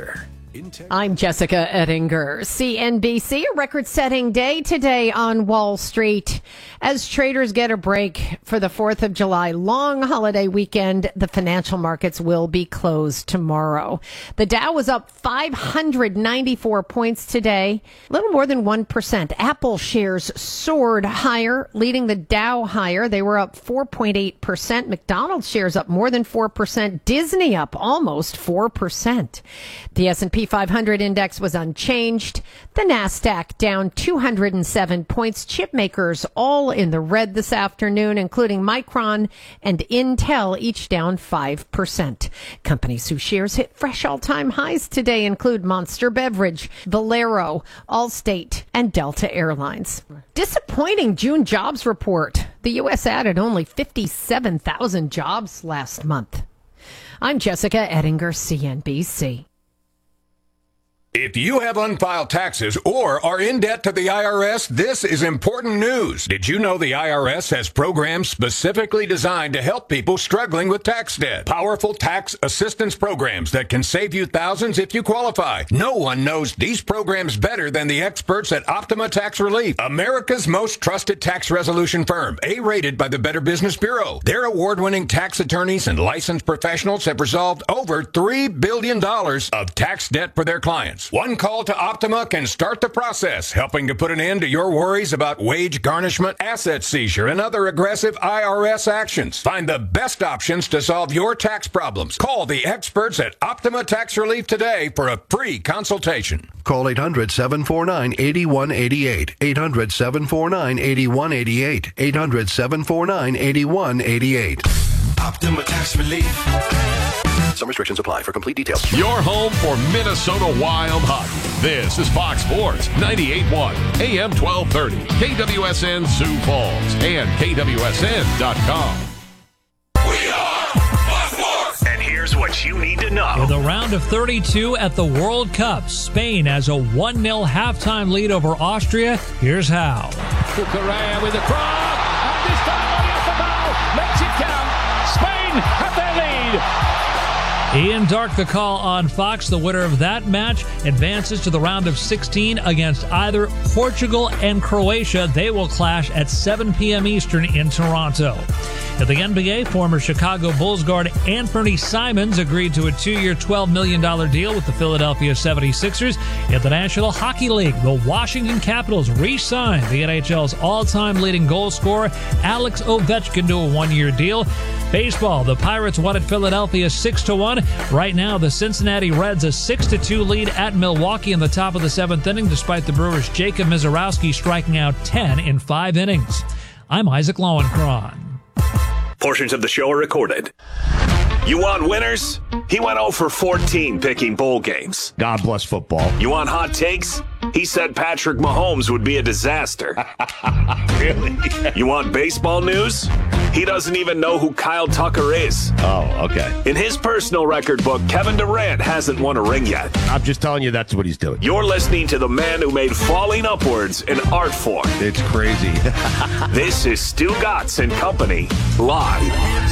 I'm Jessica Ettinger. C N B C, a record-setting day today on Wall Street. As traders get a break for the fourth of July long holiday weekend, the financial markets will be closed tomorrow. The Dow was up five hundred ninety-four points today, a little more than one percent. Apple shares soared higher, leading the Dow higher. They were up four point eight percent. McDonald's shares up more than four percent. Disney up almost four percent. The S and P five hundred index was unchanged. The NASDAQ down two hundred seven points. Chip makers all in the red this afternoon, including Micron and Intel, each down five percent. Companies whose shares hit fresh all-time highs today include Monster Beverage, Valero, Allstate, and Delta Airlines. Disappointing June jobs report. The U S added only fifty-seven thousand jobs last month. I'm Jessica Ettinger, C N B C. If you have unfiled taxes or are in debt to the I R S, this is important news. Did you know the I R S has programs specifically designed to help people struggling with tax debt? Powerful tax assistance programs that can save you thousands if you qualify. No one knows these programs better than the experts at Optima Tax Relief, America's most trusted tax resolution firm, A-rated by the Better Business Bureau. Their award-winning tax attorneys and licensed professionals have resolved over three billion dollars of tax debt for their clients. One call to Optima can start the process, helping to put an end to your worries about wage garnishment, asset seizure, and other aggressive I R S actions. Find the best options to solve your tax problems. Call the experts at Optima Tax Relief today for a free consultation. Call eight hundred, seven four nine, eight one eight eight. eight hundred, seven four nine, eight one eight eight. eight hundred, seven four nine, eight one eight eight. Optima Tax Relief. Some restrictions apply. For complete details. Your home for Minnesota Wild hockey. This is Fox Sports ninety-eight point one, A M twelve thirty, K W S N Sioux Falls, and K W S N dot com. We are Fox Sports. And here's what you need to know. With a round of thirty-two at the World Cup, Spain has a one nil halftime lead over Austria. Here's how. Correa with the cross, and this time Oyarzabal makes it count. Spain have their lead. Ian Dark, the call on Fox. The winner of that match advances to the round of sixteen against either Portugal and Croatia. They will clash at seven p.m. Eastern in Toronto. At the N B A, former Chicago Bulls guard Anthony Simons agreed to a two-year, twelve million dollars deal with the Philadelphia seventy-sixers. In the National Hockey League, the Washington Capitals re-signed the N H L's all-time leading goal scorer Alex Ovechkin to a one-year deal. Baseball, the Pirates won at Philadelphia six to one. Right now, the Cincinnati Reds a six to two lead at Milwaukee in the top of the seventh inning, despite the Brewers' Jacob Mizorowski striking out ten in five innings. I'm Isaac Lowenkron. Portions of the show are recorded. You want winners? He went oh for fourteen picking bowl games. God bless football. You want hot takes? He said Patrick Mahomes would be a disaster. Really? You want baseball news? He doesn't even know who Kyle Tucker is. Oh, okay. In his personal record book, Kevin Durant hasn't won a ring yet. I'm just telling you that's what he's doing. You're listening to the man who made falling upwards an art form. It's crazy. This is Stu Gatz and Company, live.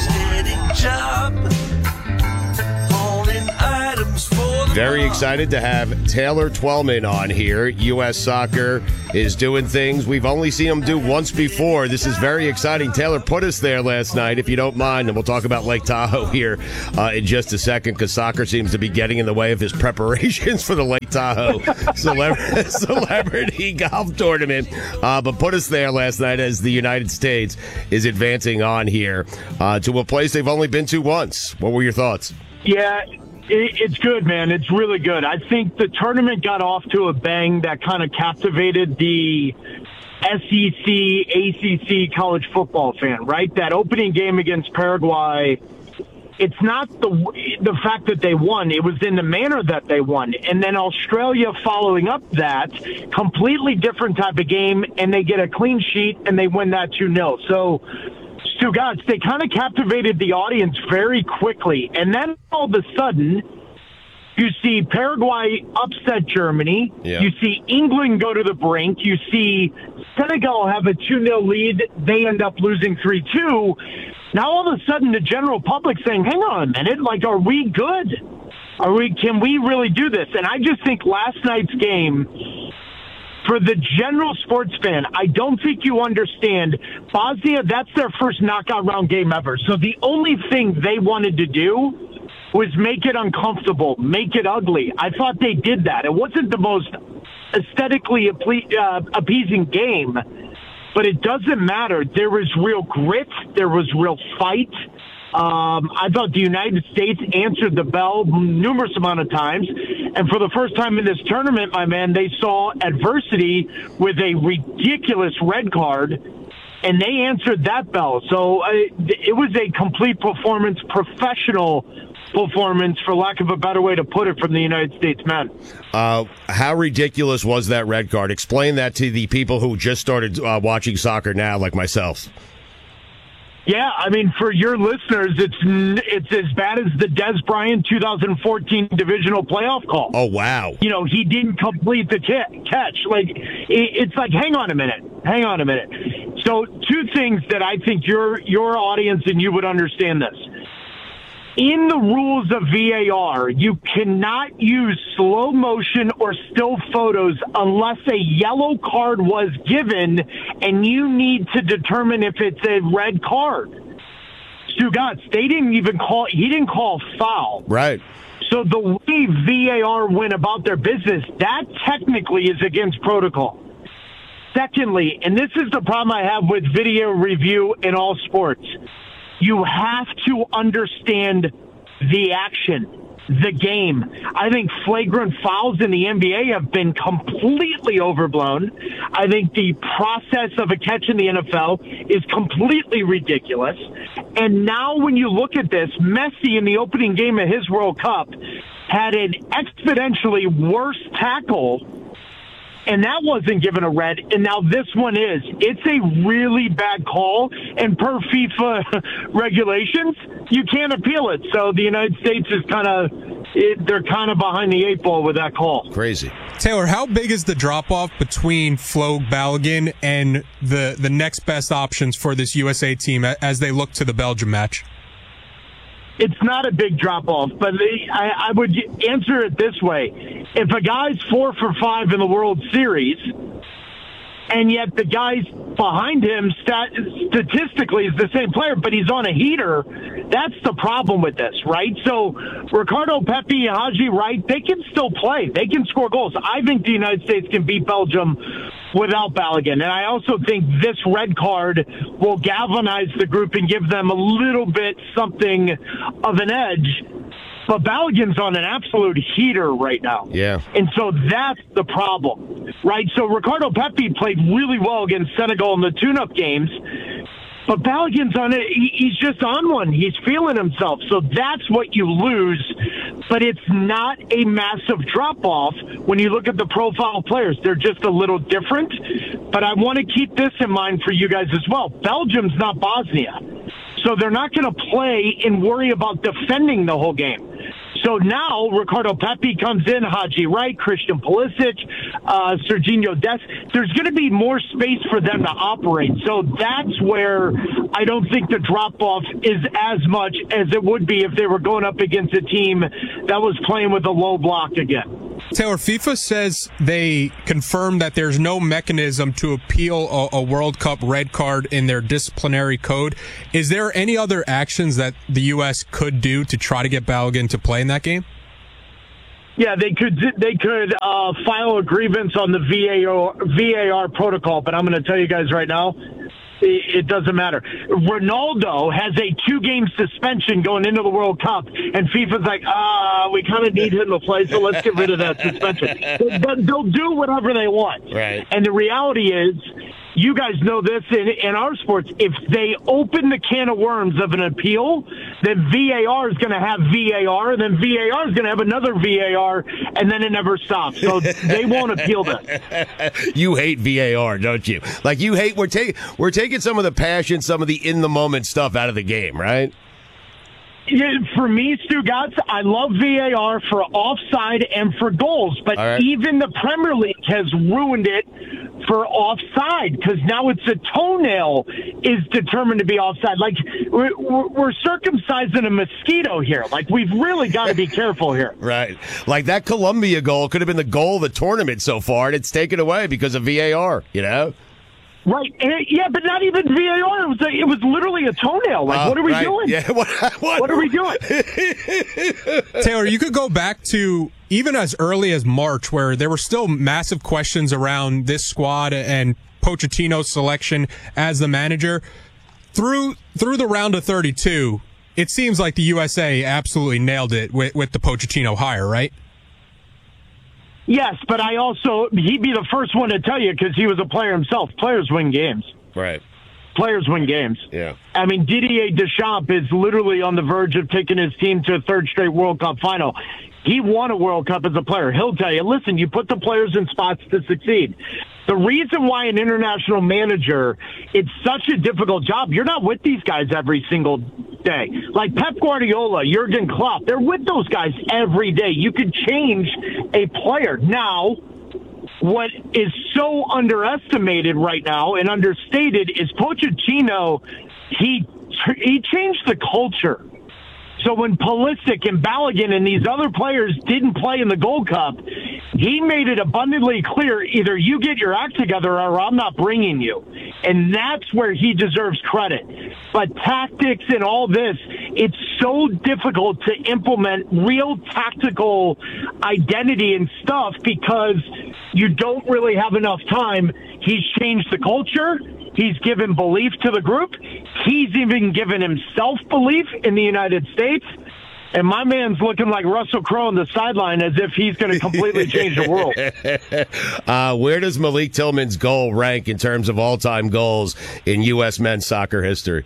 Very excited to have Taylor Twellman on here. U S Soccer is doing things we've only seen him do once before. This is very exciting. Taylor put us there last night, if you don't mind, and we'll talk about Lake Tahoe here uh, in just a second, because soccer seems to be getting in the way of his preparations for the Lake Tahoe Celebra- Celebrity Golf Tournament. Uh, but put us there last night as the United States is advancing on here uh, to a place they've only been to once. What were your thoughts? Yeah, it's good, man. It's really good. I think the tournament got off to a bang that kind of captivated the S E C, A C C college football fan, right? That opening game against Paraguay, it's not the the fact that they won. It was in the manner that they won. And then Australia following up that, completely different type of game, and they get a clean sheet, and they win that two nil. So, Stu Gatz, they kind of captivated the audience very quickly. And then all of a sudden, you see Paraguay upset Germany. Yeah. You see England go to the brink. You see Senegal have a two nil lead. They end up losing three two. Now all of a sudden the general public saying, hang on a minute, like, are we good? Are we? Can we really do this? And I just think last night's game, for the general sports fan, I don't think you understand. Bosnia, that's their first knockout round game ever. So the only thing they wanted to do was make it uncomfortable, make it ugly. I thought they did that. It wasn't the most aesthetically appe- uh, appeasing game, but it doesn't matter. There was real grit. There was real fight. Um, I thought the United States answered the bell numerous amount of times. And for the first time in this tournament, my man, they saw adversity with a ridiculous red card, and they answered that bell. So uh, it was a complete performance, professional performance, for lack of a better way to put it, from the United States men. Uh, how ridiculous was that red card? Explain that to the people who just started uh, watching soccer now, like myself. Yeah, I mean, for your listeners, it's it's as bad as the Des Bryant two thousand fourteen divisional playoff call. Oh, wow. You know, he didn't complete the catch. Like, it's like, hang on a minute. Hang on a minute. So two things that I think your your audience and you would understand this. In the rules of V A R, you cannot use slow motion or still photos unless a yellow card was given, and you need to determine if it's a red card. Stugotz, they didn't even call, he didn't call foul. Right. So the way V A R went about their business, that technically is against protocol. Secondly, and this is the problem I have with video review in all sports, you have to understand the action, the game. I think flagrant fouls in the N B A have been completely overblown. I think the process of a catch in the N F L is completely ridiculous. And now when you look at this, Messi in the opening game of his World Cup had an exponentially worse tackle, and that wasn't given a red, and now this one is. It's a really bad call, and per FIFA regulations, you can't appeal it. So the United States is kind of, they're kind of behind the eight ball with that call. Crazy. Taylor, how big is the drop-off between Flo Balogun and the, the next best options for this U S A team as they look to the Belgium match? It's not a big drop-off, but I, I would answer it this way. If a guy's four for five in the World Series, and yet the guys behind him stat- statistically is the same player, but he's on a heater, that's the problem with this, right? So Ricardo Pepi, Haji Wright, they can still play. They can score goals. I think the United States can beat Belgium without Balogun. And I also think this red card will galvanize the group and give them a little bit something of an edge. But Balogun's on an absolute heater right now. Yeah. And so that's the problem, right? So Ricardo Pepi played really well against Senegal in the tune-up games. But Balogun's on it. He's just on one. He's feeling himself. So that's what you lose. But it's not a massive drop-off when you look at the profile players. They're just a little different. But I want to keep this in mind for you guys as well. Belgium's not Bosnia. So they're not going to play and worry about defending the whole game. So now Ricardo Pepi comes in, Haji Wright, Christian Pulisic, uh, Serginho Dest. There's going to be more space for them to operate. So that's where I don't think the drop-off is as much as it would be if they were going up against a team that was playing with a low block again. Taylor, FIFA says they confirmed that there's no mechanism to appeal a, a World Cup red card in their disciplinary code. Is there any other actions that the U S could do to try to get Balogun to play in that game? Yeah, they could they could uh, file a grievance on the V A R, V A R protocol, but I'm going to tell you guys right now, it doesn't matter. Ronaldo has a two-game suspension going into the World Cup, and FIFA's like, ah, we kind of need him to play, so let's get rid of that suspension. But they'll do whatever they want. Right. And the reality is, you guys know this in, in our sports, if they open the can of worms of an appeal, then V A R is going to have V A R, and then V A R is going to have another V A R, and then it never stops. So they won't appeal this. You hate V A R, don't you? Like, you hate, we're taking, we're taking some of the passion, some of the in-the-moment stuff out of the game, right? Yeah, for me, Stu Gatz, I love V A R for offside and for goals, but right. even the Premier League has ruined it for offside because now it's a toenail is determined to be offside. Like we're, we're circumcising a mosquito here. Like we've really got to be careful here. Right. Like that Colombia goal could have been the goal of the tournament so far, and it's taken away because of V A R, you know? Right. And, yeah, but not even V A R. It was a, it was literally a toenail. Like, Uh, what are we right. doing? Yeah. What, what? What are we doing? Taylor, you could go back to even as early as March, where there were still massive questions around this squad and Pochettino's selection as the manager. Through through the round of thirty-two, it seems like the U S A absolutely nailed it with, with the Pochettino hire, right? Yes, but I also, he'd be the first one to tell you because he was a player himself. Players win games. Right. Players win games. Yeah. I mean, Didier Deschamps is literally on the verge of taking his team to a third straight World Cup final. He won a World Cup as a player. He'll tell you, listen, you put the players in spots to succeed. The reason why an international manager, it's such a difficult job, you're not with these guys every single day. Like Pep Guardiola, Jurgen Klopp, they're with those guys every day. You could change a player. Now, what is so underestimated right now and understated is Pochettino, he he changed the culture. So when Pulisic and Balogun and these other players didn't play in the Gold Cup, he made it abundantly clear, either you get your act together or I'm not bringing you. And that's where he deserves credit. But tactics and all this, it's so difficult to implement real tactical identity and stuff because you don't really have enough time. He's changed the culture. He's given belief to the group. He's even given himself belief in the United States. And my man's looking like Russell Crowe on the sideline as if he's going to completely change the world. uh, where does Malik Tillman's goal rank in terms of all-time goals in U S men's soccer history?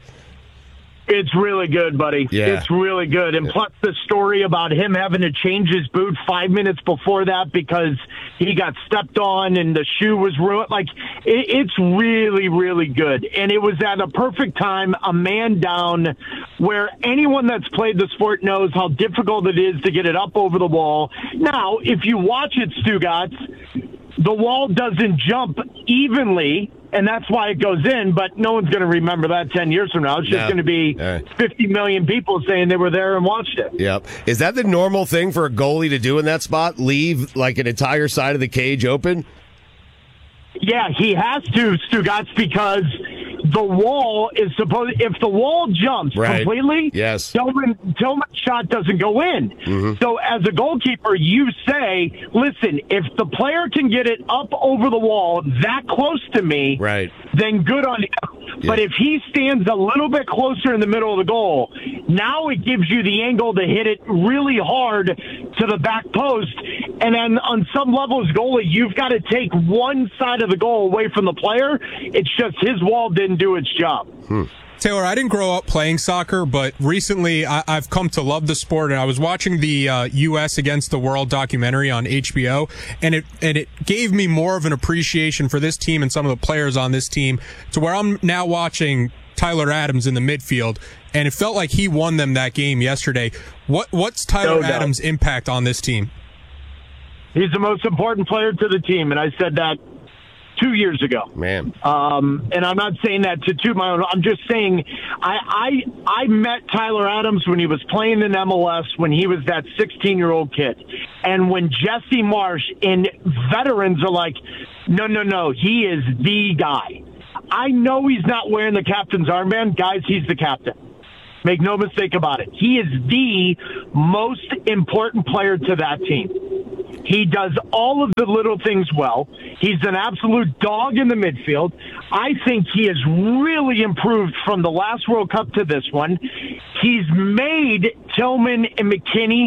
It's really good, buddy. Yeah. It's really good. And plus the story about him having to change his boot five minutes before that because he got stepped on and the shoe was ruined. Like, it, it's really, really good. And it was at a perfect time, a man down, where anyone that's played the sport knows how difficult it is to get it up over the wall. Now, if you watch it, Stugotz, the wall doesn't jump evenly, and that's why it goes in, but no one's going to remember that ten years from now. It's just No. going to be right. fifty million people saying they were there and watched it. Yep. Is that the normal thing for a goalie to do in that spot? Leave like an entire side of the cage open? Yeah, he has to, Stugotz, because the wall is supposed, if the wall jumps Right. completely, Yes. Tillman, Tillman's shot doesn't go in. Mhm. So as a goalkeeper, you say, listen, if the player can get it up over the wall that close to me, Right. then good on him. But if he stands a little bit closer in the middle of the goal, now it gives you the angle to hit it really hard to the back post. And then on some levels, goalie, you've got to take one side of the goal away from the player. It's just his wall didn't do its job. Hmm. Taylor, I didn't grow up playing soccer, but recently I- I've come to love the sport, and I was watching the uh, U S Against the World documentary on H B O, and it and it gave me more of an appreciation for this team and some of the players on this team, to where I'm now watching Tyler Adams in the midfield, and it felt like he won them that game yesterday. What What's Tyler No doubt. Adams' impact on this team? He's the most important player to the team, and I said that two years ago. Man. Um, and I'm not saying that to toot my own. I'm just saying I, I I met Tyler Adams when he was playing in M L S, when he was that sixteen-year-old kid. And when Jesse Marsh and veterans are like, no, no, no, he is the guy. I know he's not wearing the captain's armband. Guys, he's the captain. Make no mistake about it. He is the most important player to that team. He does all of the little things well. He's an absolute dog in the midfield. I think he has really improved from the last World Cup to this one. He's made Tillman and McKinney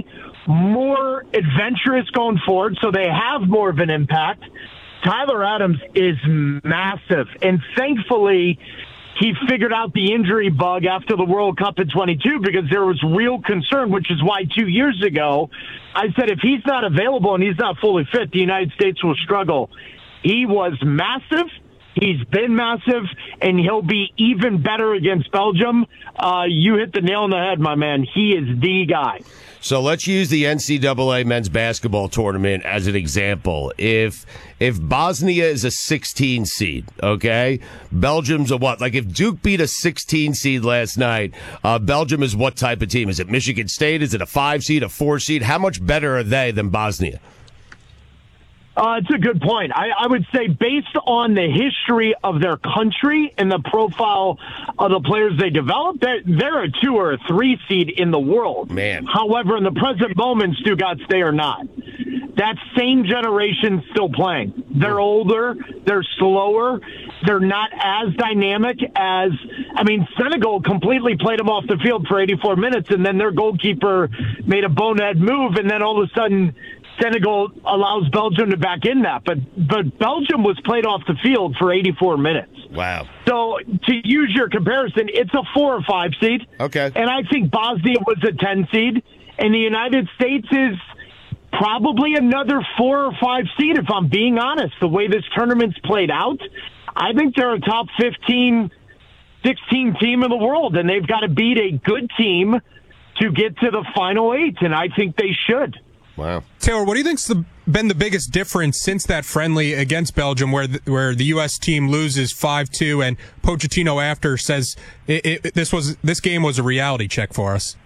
more adventurous going forward, so they have more of an impact. Tyler Adams is massive, and thankfully he figured out the injury bug after the World Cup in twenty-two, because there was real concern, which is why two years ago I said if he's not available and he's not fully fit, the United States will struggle. He was massive. He's been massive, and he'll be even better against Belgium. Uh, you hit the nail on the head, my man. He is the guy. So let's use the N C double A men's basketball tournament as an example. If if Bosnia is a sixteen seed, okay, Belgium's a what? Like if Duke beat a sixteen seed last night, uh, Belgium is what type of team? Is it Michigan State? Is it a five seed, a four seed? How much better are they than Bosnia? Uh, it's a good point. I, I would say based on the history of their country and the profile of the players they developed, they're, they're a two or a three seed in the world. Man. However, in the present moment, Stugotz, they are not. That same generation still playing. They're older. They're slower. They're not as dynamic as, I mean, Senegal completely played them off the field for eighty-four minutes, and then their goalkeeper made a bonehead move, and then all of a sudden Senegal allows Belgium to back in that. But but Belgium was played off the field for eighty-four minutes. Wow. So to use your comparison, it's a four or five seed. Okay. And I think Bosnia was a ten seed, and the United States is probably another four or five seed, if I'm being honest. The way this tournament's played out, I think they're a top fifteen, sixteen team in the world, and they've got to beat a good team to get to the final eight, and I think they should. Wow. Taylor, what do you think's the, been the biggest difference since that friendly against Belgium where the, where the U S team loses five two and Pochettino after says it, it, this was this game was a reality check for us?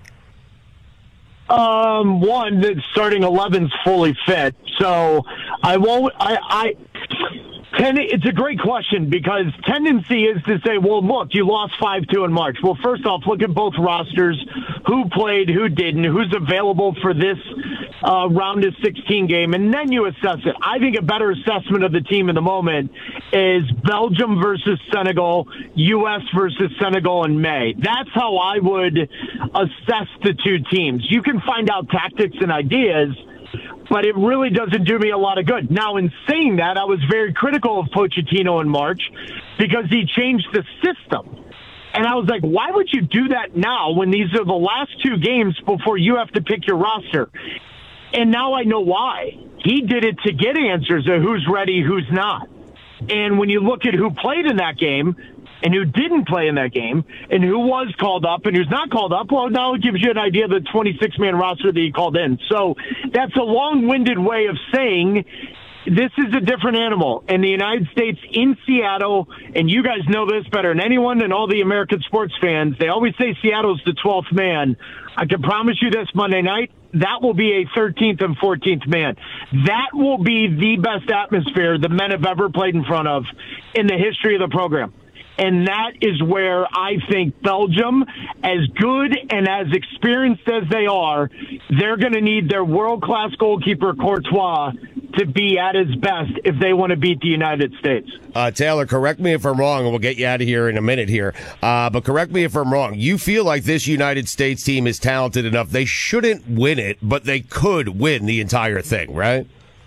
Um, one, the starting eleven's fully fit, so I won't. I, I ten, it's a great question because tendency is to say, well, look, you lost five two in March. Well, first off, look at both rosters, who played, who didn't, who's available for this uh, round of sixteen game, and then you assess it. I think a better assessment of the team in the moment is Belgium versus Senegal, U S versus Senegal in May. That's how I would assess the two teams. You can find out tactics and ideas, but it really doesn't do me a lot of good. Now, in saying that, I was very critical of Pochettino in March because he changed the system. And I was like, why would you do that now when these are the last two games before you have to pick your roster? And now I know why. He did it to get answers of who's ready, who's not. And when you look at who played in that game and who didn't play in that game and who was called up and who's not called up, well, now it gives you an idea of the twenty-six man roster that he called in. So that's a long-winded way of saying this is a different animal. And the United States in Seattle, and you guys know this better than anyone and all the American sports fans, they always say Seattle's the twelfth man. I can promise you this Monday night, that will be a thirteenth and fourteenth man. That will be the best atmosphere the men have ever played in front of in the history of the program. And that is where I think Belgium, as good and as experienced as they are, they're going to need their world-class goalkeeper, Courtois, to be at his best if they want to beat the United States. Uh, Taylor, correct me if I'm wrong, and we'll get you out of here in a minute here. Uh, but correct me if I'm wrong. You feel like this United States team is talented enough. They shouldn't win it, but they could win the entire thing, right?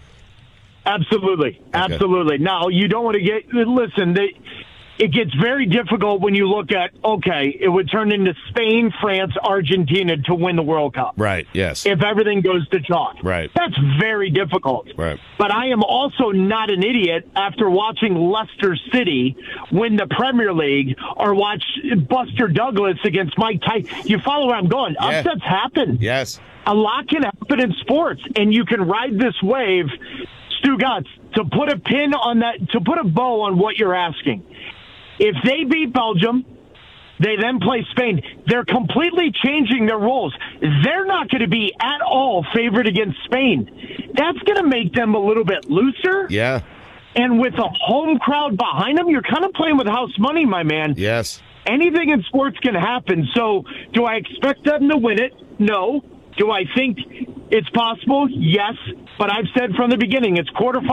Absolutely. Okay. Absolutely. Now, you don't want to get – listen, they – it gets very difficult when you look at, okay, it would turn into Spain, France, Argentina to win the World Cup. Right, yes. If everything goes to chalk. Right. That's very difficult. Right. But I am also not an idiot after watching Leicester City win the Premier League or watch Buster Douglas against Mike Tyson. You follow where I'm going. Yeah. Upsets happen. Yes. A lot can happen in sports, and you can ride this wave. Stugotz, to put a pin on that, to put a bow on what you're asking. If they beat Belgium, they then play Spain. They're completely changing their roles. They're not going to be at all favored against Spain. That's going to make them a little bit looser. Yeah. And with a home crowd behind them, you're kind of playing with house money, my man. Yes. Anything in sports can happen. So do I expect them to win it? No. Do I think it's possible? Yes. But I've said from the beginning, it's quarterfinals.